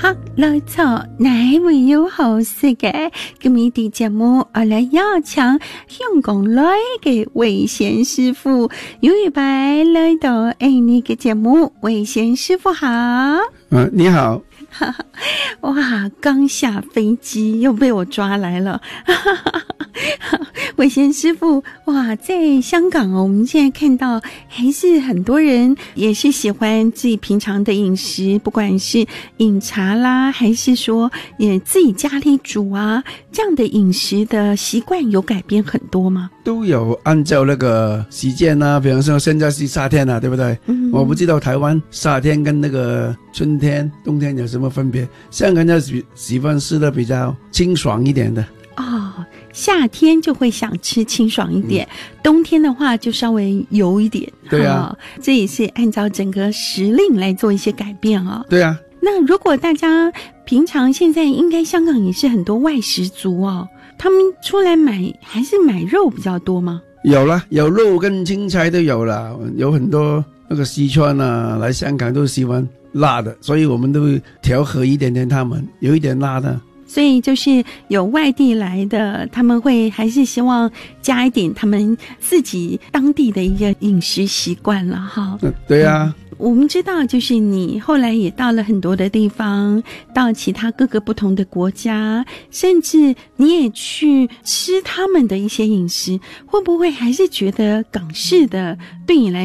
學來做乃會有好事嘅，今日的節目我來邀請香港來嘅魏賢師傅，有一擺來到你嘅節目，魏賢師傅好。 你好。 哇，剛下飛機又被我抓來了。魏賢師傅，哇，在香港我們現在看到還是很多人也是喜歡自己平常的飲食，不管是飲茶啦，還是說也自己家裡煮啊，這樣的飲食的習慣有改變很多嗎？ 都有按照那個時間啊，比方說現在是夏天啊，對不對？我不知道台灣夏天跟那個春天冬天有什麼分別，香港就喜歡吃的比較清爽一點的。 夏天就會想吃清爽一點，冬天的話就稍微油一點。 對啊， 這也是按照整個時令來做一些改變啊。 對啊。 那如果大家平常現在應該香港也是很多外食族哦，他們出來買還是買肉比較多嗎？ 有啦，有肉跟青菜都有啦，有很多那個四川啊來香港都喜歡辣的，所以我們都會調和一點點，他們有一點辣的。 所以就是有外地來的，他們會還是希望加一點他們自己當地的一個飲食習慣了哈。 對啊。 我們知道就是你後來也到了很多的地方，到其他各個不同的國家，甚至你也去吃他們的一些飲食，會不會還是覺得港式的對你來